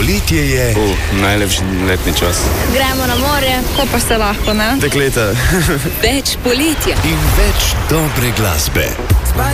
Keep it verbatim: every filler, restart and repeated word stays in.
poletje je... Uh, najlepši letni čas. Gremo na morje, ko pa se lahko, ne? Dekleta. Več poletja. In več dobre glasbe.